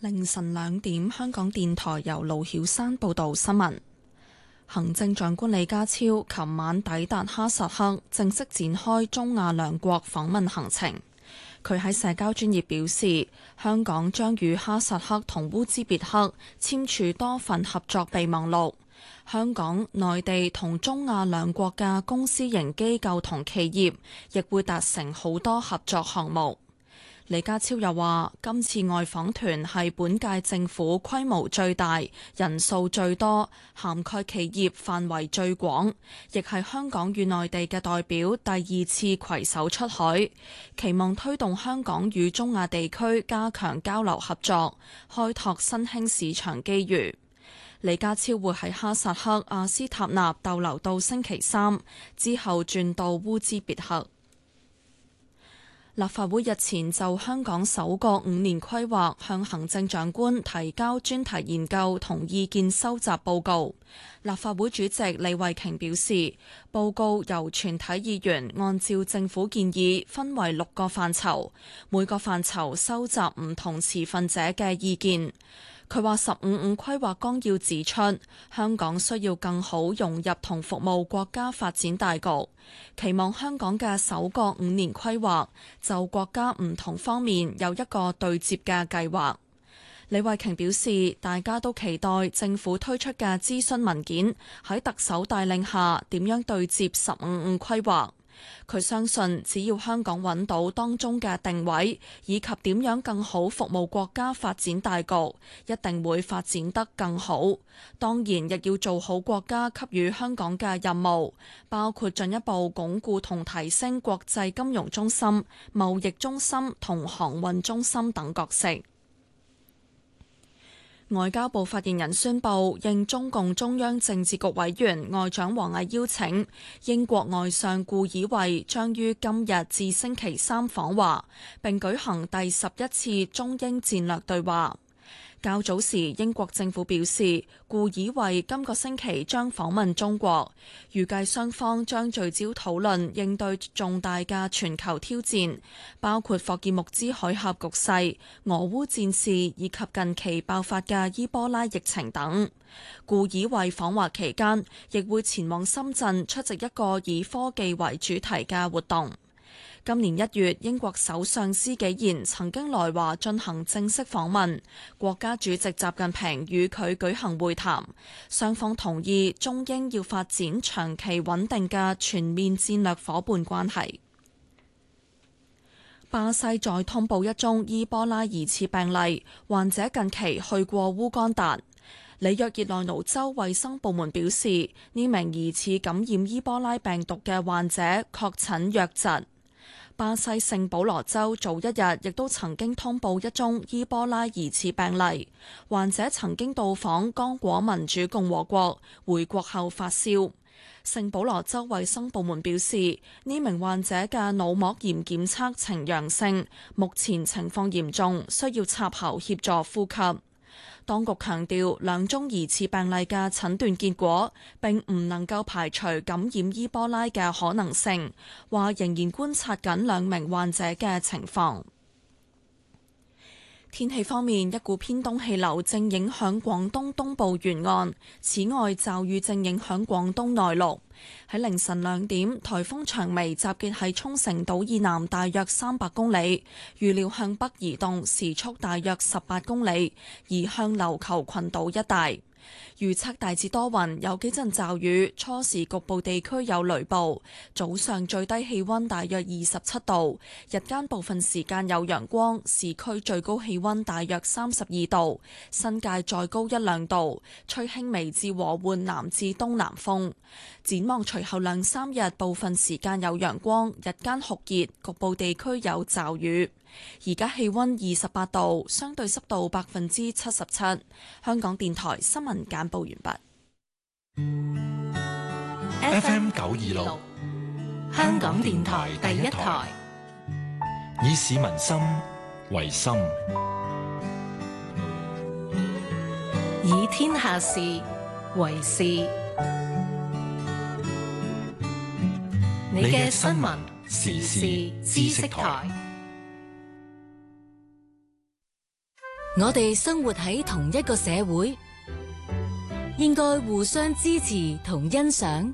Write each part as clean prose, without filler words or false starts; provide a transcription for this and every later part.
凌晨2點，香港電台由盧曉山報道新聞。行政長官李家超琴晚抵達哈薩克，正式展開中亞兩國訪問行程。佢喺社交專頁表示，香港將與哈薩克同烏茲別克簽署多份合作備忘錄。香港、內地同中亞兩國嘅公私營機構同企業亦會達成好多合作項目。李家超又話，今次外訪團係本屆政府規模最大、人數最多、涵蓋企業範圍最廣，亦係香港與內地嘅代表第2次攜手出海，期望推動香港與中亞地區加強交流合作，開拓新興市場機遇。李家超會喺哈薩克阿斯塔納逗留到星期3，之後轉到烏茲別克。立法會日前就香港首個5年規劃向行政長官提交專題研究同意見收集報告。立法會主席李慧瓊表示，報告由全體議員按照政府建議分為6個範疇，每個範疇收集唔同持份者嘅意見。佢話15規劃綱要指出，香港需要更好融入同服務國家發展大局，期望香港嘅首個5年規劃就國家唔同方面有一個對接嘅計劃。李慧瓊表示，大家都期待政府推出嘅諮詢文件喺特首帶領下點樣對接15規劃。佢相信，只要香港揾到當中嘅定位，以及點樣更好服務國家發展大局，一定會發展得更好。當然，亦要做好國家給予香港嘅任務，包括進一步鞏固同提升國際金融中心、貿易中心同航運中心等角色。外交部發言人宣布，應中共中央政治局委員外長王毅邀請，英國外相顧以慧將於今日至星期3訪華，並舉行第11次中英戰略對話。較早時，英國政府表示，顧以慧今個星期將訪問中國，預計雙方將聚焦討論應對重大嘅全球挑戰，包括霍爾木茲海峽局勢、俄烏戰事以及近期爆發嘅伊波拉疫情等。顧以慧訪華期間，亦會前往深圳出席一個以科技為主題嘅活動。今年1月，英國首相施紀賢曾經來華進行正式訪問，國家主席習近平與佢舉行會談，雙方同意中英要發展長期穩定嘅全面戰略夥伴關係。巴西再通報一宗伊波拉疑似病例，患者近期去過烏干達。里約熱內盧州衛生部門表示，呢名疑似感染伊波拉病毒嘅患者確診瘧疾。巴西聖保羅州早一日亦都曾經通報一宗伊波拉疑似病例，患者曾經到訪剛果民主共和國，回國後發燒。聖保羅州衛生部門表示，呢名患者嘅腦膜炎檢測呈陽性，目前情況嚴重，需要插喉協助呼吸。當局強調，2宗疑似病例嘅診斷結果並唔能夠排除感染伊波拉嘅可能性，話仍然觀察緊2名患者嘅情況。天氣方面，一股偏東氣流正影響廣東東部沿岸，此外驟雨正影響廣東內陸。喺凌晨2點，颱風長微集結喺沖繩島以南大約300公里，預料向北移動，時速大約18公里，移向琉球群島一帶。預測大致多雲，有幾陣驟雨，初時局部地區有雷暴。早上最低氣溫大約27度，日間部分時間有陽光，市區最高氣溫大約32度，新界再高1-2度，吹輕微至和緩南至東南風。展望隨後2-3日，部分時間有陽光，日間酷熱，局部地區有驟雨。而家氣溫28度，相對濕度77%。香港電台新聞簡報完畢。FM 926，香港電台第一台，以市民心為心， 以天下事為事。你嘅新聞時事知識台。 我哋生活喺同一個社會，應該互相支持同欣賞，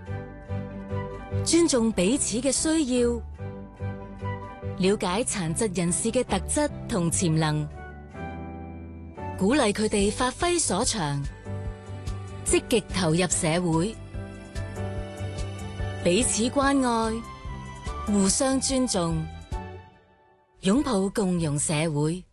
尊重彼此嘅需要，了解殘疾人士嘅特質同潛能，鼓勵佢哋發揮所長，積極投入社會，彼此關愛，互相尊重，擁抱共融社會。